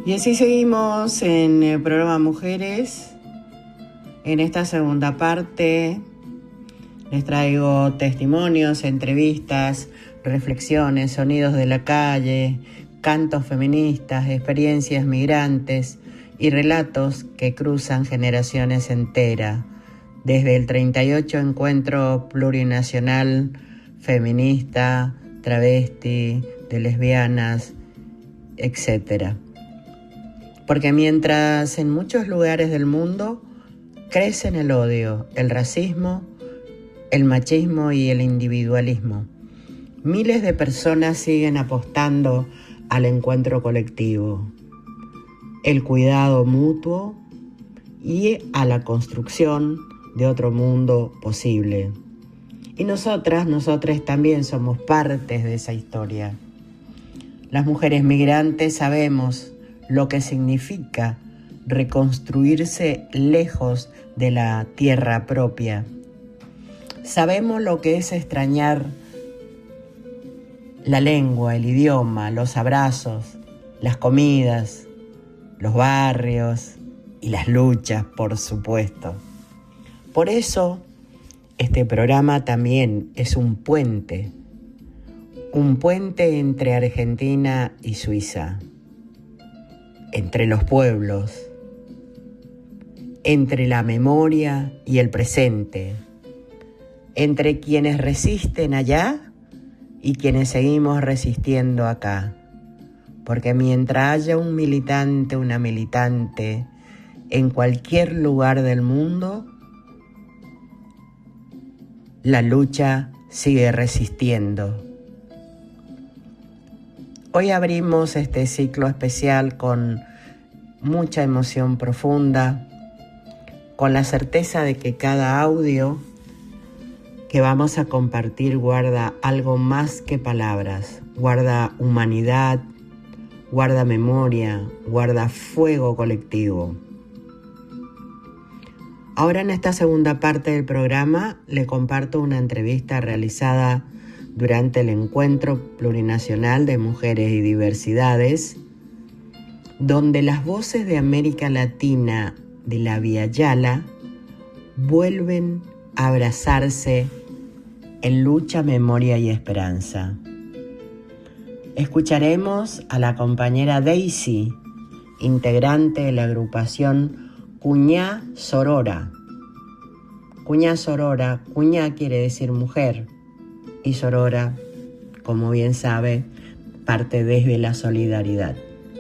Y así seguimos en el programa Mujeres. En esta segunda parte les traigo testimonios, entrevistas, reflexiones, sonidos de la calle, cantos feministas, experiencias migrantes y relatos que cruzan generaciones enteras, desde el 38 Encuentro Plurinacional Feminista, Travesti, de lesbianas, etc. Porque mientras en muchos lugares del mundo crecen el odio, el racismo, el machismo y el individualismo, miles de personas siguen apostando al encuentro colectivo, el cuidado mutuo y a la construcción de otro mundo posible. Y nosotras también somos partes de esa historia. Las mujeres migrantes sabemos lo que significa reconstruirse lejos de la tierra propia. Sabemos lo que es extrañar la lengua, el idioma, los abrazos, las comidas, los barrios y las luchas, por supuesto. Por eso, este programa también es un puente entre Argentina y Suiza, entre los pueblos, entre la memoria y el presente, entre quienes resisten allá y quienes seguimos resistiendo acá. Porque mientras haya un militante, una militante, en cualquier lugar del mundo, la lucha sigue resistiendo. Hoy abrimos este ciclo especial con mucha emoción profunda, con la certeza de que cada audio que vamos a compartir guarda algo más que palabras, guarda humanidad, guarda memoria, guarda fuego colectivo. Ahora en esta segunda parte del programa le comparto una entrevista realizada durante el Encuentro Plurinacional de Mujeres y Diversidades, donde las voces de América Latina de la Via Yala vuelven a abrazarse en lucha, memoria y esperanza. Escucharemos a la compañera Daisy, integrante de la agrupación Cuñá Sorora. Cuñá Sorora, cuñá quiere decir mujer, y Sorora, como bien sabe, parte desde la solidaridad.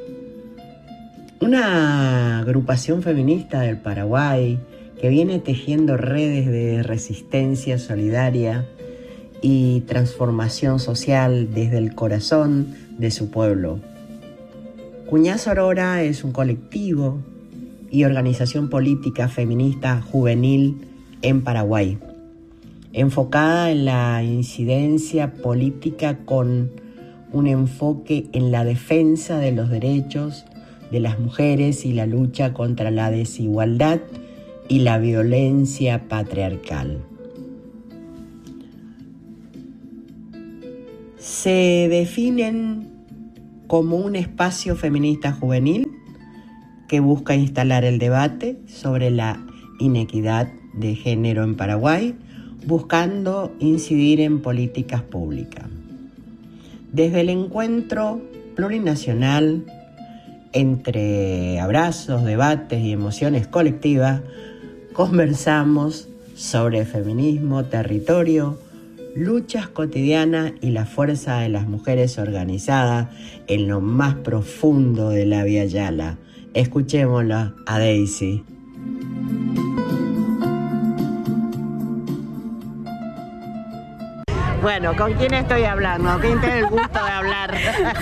Una agrupación feminista del Paraguay que viene tejiendo redes de resistencia solidaria y transformación social desde el corazón de su pueblo. Cuñá Sorora es un colectivo y organización política feminista juvenil en Paraguay, enfocada en la incidencia política con un enfoque en la defensa de los derechos de las mujeres y la lucha contra la desigualdad y la violencia patriarcal. Se definen como un espacio feminista juvenil que busca instalar el debate sobre la inequidad de género en Paraguay, buscando incidir en políticas públicas. Desde el encuentro plurinacional, entre abrazos, debates y emociones colectivas, conversamos sobre feminismo, territorio, luchas cotidianas y la fuerza de las mujeres organizadas en lo más profundo de la Via Yala. Escuchémosla a Daisy. Bueno, ¿con quién estoy hablando? ¿Quién tiene el gusto de hablar?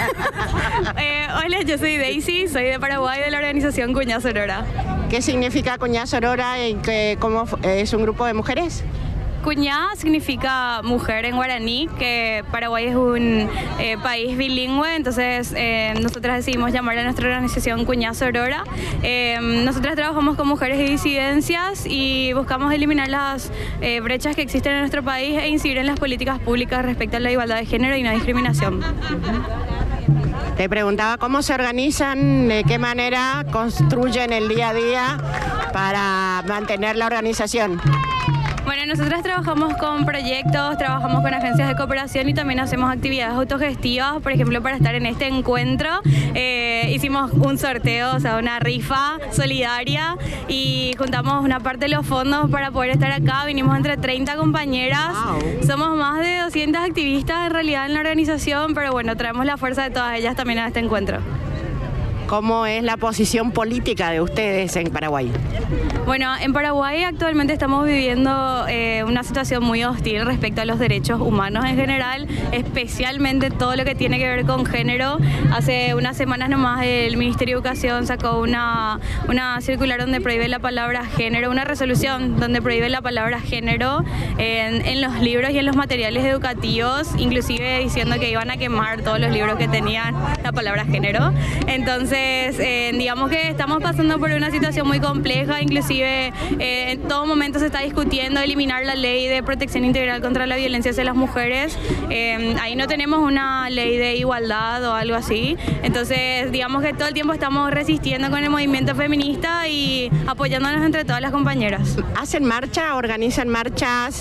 Hola, yo soy Daisy, soy de Paraguay, de la organización Cuñá Sorora. ¿Qué significa Cuñá Sorora y cómo es un grupo de mujeres? Cuñá significa mujer en guaraní, que Paraguay es un país bilingüe, entonces nosotras decidimos llamar a nuestra organización Cuñá Sorora. Nosotras trabajamos con mujeres y disidencias y buscamos eliminar las brechas que existen en nuestro país e incidir en las políticas públicas respecto a la igualdad de género y no discriminación. Te preguntaba cómo se organizan, de qué manera construyen el día a día para mantener la organización. Bueno, nosotros trabajamos con proyectos, trabajamos con agencias de cooperación y también hacemos actividades autogestivas. Por ejemplo, para estar en este encuentro hicimos un sorteo, o sea, una rifa solidaria y juntamos una parte de los fondos para poder estar acá. Vinimos entre 30 compañeras. Wow. Somos más de 200 activistas en realidad en la organización, pero bueno, traemos la fuerza de todas ellas también a este encuentro. ¿Cómo es la posición política de ustedes en Paraguay? Bueno, en Paraguay actualmente estamos viviendo una situación muy hostil respecto a los derechos humanos en general, especialmente todo lo que tiene que ver con género. Hace unas semanas nomás el Ministerio de Educación sacó una circular donde prohíbe la palabra género, una resolución donde prohíbe la palabra género en los libros y en los materiales educativos, inclusive diciendo que iban a quemar todos los libros que tenían la palabra género. Entonces, digamos que estamos pasando por una situación muy compleja, inclusive en todo momento se está discutiendo eliminar la ley de protección integral contra la violencia hacia las mujeres. Ahí no tenemos una ley de igualdad o algo así. Entonces, digamos que todo el tiempo estamos resistiendo con el movimiento feminista y apoyándonos entre todas las compañeras. ¿Hacen marcha, organizan marchas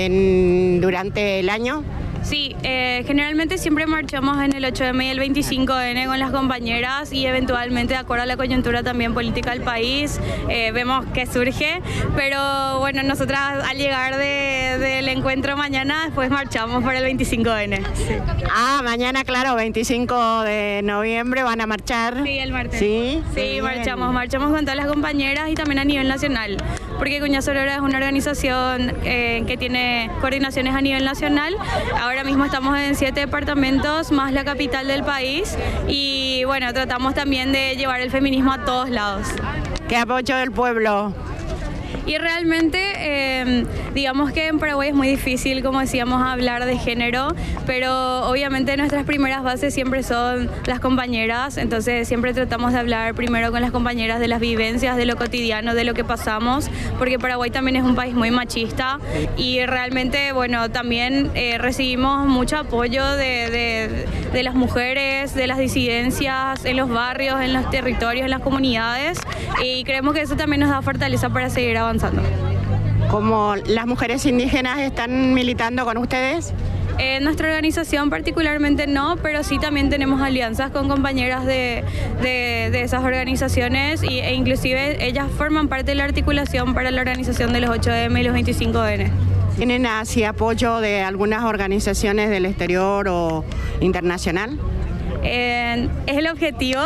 durante el año? Sí, generalmente siempre marchamos en el 8M y el 25N con las compañeras y eventualmente, de acuerdo a la coyuntura también política del país, vemos que surge, pero bueno, nosotras al llegar del encuentro mañana, después marchamos por el 25N. Sí. Ah, mañana, claro, 25 de noviembre van a marchar. Sí, el martes. Sí, sí, marchamos con todas las compañeras y también a nivel nacional, porque Cuñas Aurora es una organización que tiene coordinaciones a nivel nacional. Ahora mismo estamos en 7 departamentos, más la capital del país, y bueno, tratamos también de llevar el feminismo a todos lados. ¿Qué apoyo del pueblo? Y realmente, digamos que en Paraguay es muy difícil, como decíamos, hablar de género, pero obviamente nuestras primeras bases siempre son las compañeras, entonces siempre tratamos de hablar primero con las compañeras de las vivencias, de lo cotidiano, de lo que pasamos, porque Paraguay también es un país muy machista y realmente, bueno, también recibimos mucho apoyo de las mujeres, de las disidencias, en los barrios, en los territorios, en las comunidades, y creemos que eso también nos da fortaleza para seguir avanzando. ¿Cómo las mujeres indígenas están militando con ustedes? Nuestra organización particularmente no, pero sí también tenemos alianzas con compañeras de esas organizaciones e inclusive ellas forman parte de la articulación para la organización de los 8M y los 25N. ¿Tienen así apoyo de algunas organizaciones del exterior o internacional? Es el objetivo.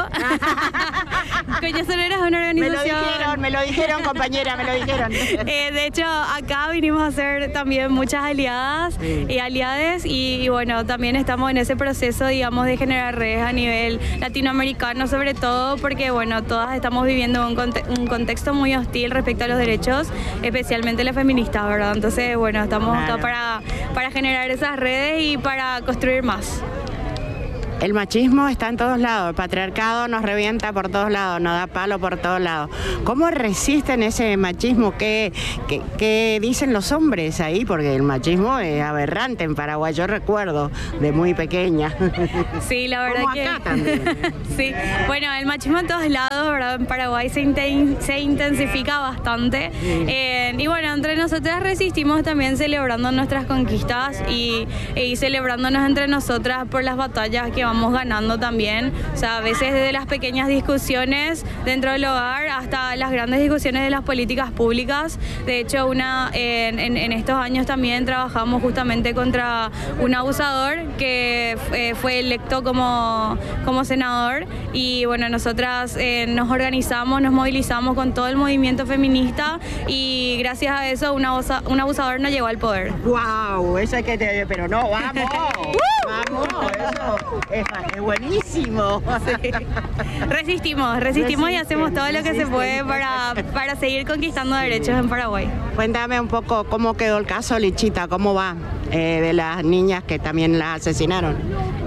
Cuñas Aurora es una organización... Me lo dijeron, compañera, me lo dijeron. De hecho, acá vinimos a hacer también muchas aliadas y aliades y bueno, también estamos en ese proceso, digamos, de generar redes a nivel latinoamericano, sobre todo porque, bueno, todas estamos viviendo un contexto muy hostil respecto a los derechos, especialmente las feministas, ¿verdad? Entonces, bueno, estamos acá para generar esas redes y para construir más. El machismo está en todos lados, el patriarcado nos revienta por todos lados, nos da palo por todos lados. ¿Cómo resisten ese machismo? ¿Qué dicen los hombres ahí? Porque el machismo es aberrante en Paraguay, yo recuerdo de muy pequeña. Sí, la verdad como que... acá también. Sí, bueno, el machismo en todos lados, ¿verdad? En Paraguay se intensifica bastante. Y bueno, entre nosotras resistimos también celebrando nuestras conquistas y celebrándonos entre nosotras por las batallas que vamos ganando también, o sea, a veces desde las pequeñas discusiones dentro del hogar hasta las grandes discusiones de las políticas públicas. De hecho, en estos años también trabajamos justamente contra un abusador que fue electo como senador y bueno, nosotras nos organizamos, nos movilizamos con todo el movimiento feminista y gracias a eso un abusador no llegó al poder. ¡Wow! Eso es pero no, vamos, vamos, eso es buenísimo. Sí. Resistimos y hacemos todo lo que se puede para seguir conquistando derechos en Paraguay. Cuéntame un poco cómo quedó el caso Lichita, cómo va de las niñas que también las asesinaron.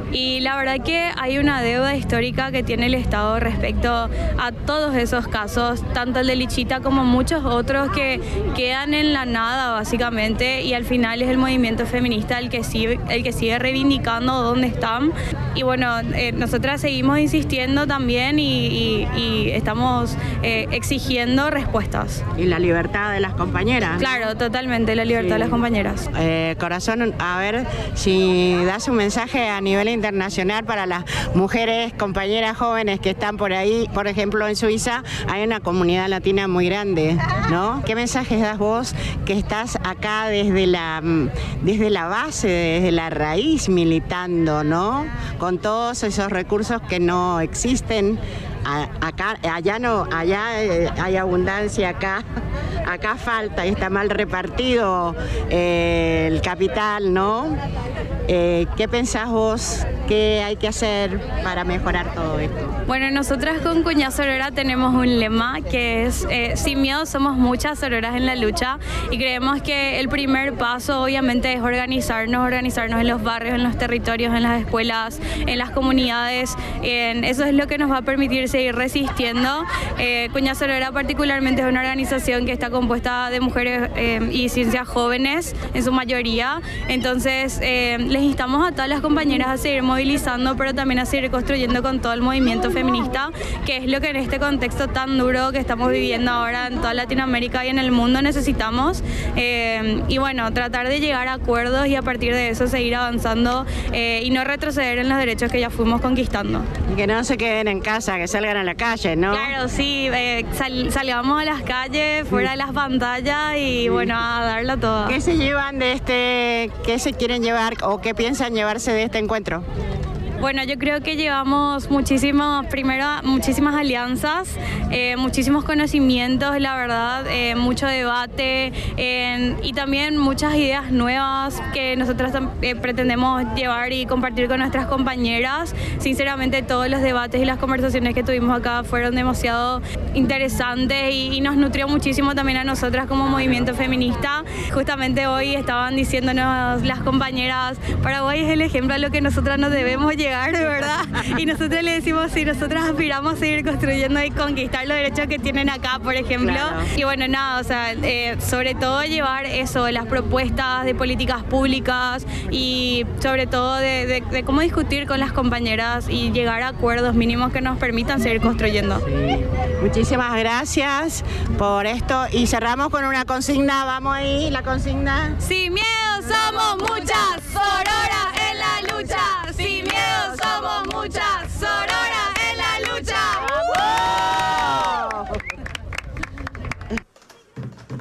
Y la verdad que hay una deuda histórica que tiene el Estado respecto a todos esos casos, tanto el de Lichita como muchos otros que quedan en la nada básicamente, y al final es el movimiento feminista el que sigue reivindicando dónde están. Y bueno, nosotras seguimos insistiendo también y estamos exigiendo respuestas. ¿Y la libertad de las compañeras? Claro, totalmente, la libertad de las compañeras. Corazón, a ver si das un mensaje a nivel internacional para las mujeres, compañeras jóvenes que están por ahí. Por ejemplo, en Suiza hay una comunidad latina muy grande, ¿no? ¿Qué mensajes das vos que estás acá desde la base, desde la raíz militando, ¿no? Con todos esos recursos que no existen. Allá hay abundancia, acá falta y está mal repartido el capital, ¿no? ¿Qué pensás vos que hay que hacer para mejorar todo esto? Bueno, nosotras con Cuñá Sorora tenemos un lema que es sin miedo somos muchas sororas en la lucha, y creemos que el primer paso obviamente es organizarnos en los barrios, en los territorios, en las escuelas, en las comunidades. Eso es lo que nos va a permitir seguir resistiendo. Cuñá Sorora particularmente es una organización que está compuesta de mujeres y ciencias jóvenes en su mayoría, entonces les instamos a todas las compañeras a seguir movilizando, pero también a seguir construyendo con todo el movimiento feminista, que es lo que en este contexto tan duro que estamos viviendo ahora en toda Latinoamérica y en el mundo necesitamos. Y bueno, tratar de llegar a acuerdos y a partir de eso seguir avanzando y no retroceder en los derechos que ya fuimos conquistando. Y que no se queden en casa, que salgan a la calle, ¿no? Claro, sí, salgamos a las calles, fuera de las pantallas y bueno, a darla toda. ¿Qué se llevan qué se quieren llevar o qué piensan llevarse de este encuentro? Bueno, yo creo que llevamos muchísimas alianzas, muchísimos conocimientos, la verdad, mucho debate y también muchas ideas nuevas que nosotras pretendemos llevar y compartir con nuestras compañeras. Sinceramente, todos los debates y las conversaciones que tuvimos acá fueron demasiado interesantes y nos nutrió muchísimo también a nosotras como movimiento feminista. Justamente hoy estaban diciéndonos las compañeras, Paraguay es el ejemplo a lo que nosotras nos debemos llegar, de verdad, y nosotros le decimos si nosotras aspiramos a seguir construyendo y conquistar los derechos que tienen acá, por ejemplo. Claro. Y bueno, nada, o sea, sobre todo llevar eso, las propuestas de políticas públicas y sobre todo de cómo discutir con las compañeras y llegar a acuerdos mínimos que nos permitan seguir construyendo. Sí. Muchísimas gracias por esto y cerramos con una consigna. Vamos ahí, la consigna. Sin miedo somos muchas sororas en la lucha. Sin miedo somos muchas sororas.